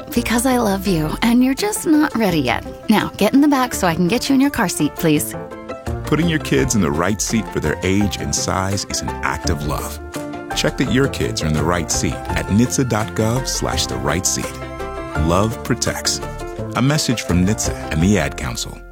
Because I love you, and you're just not ready yet. Now, get in the back so I can get you in your car seat, please. Putting your kids in the right seat for their age and size is an act of love. Check that your kids are in the right seat at nhtsa.gov/the right seat. Love protects. A message from NHTSA and the Ad Council.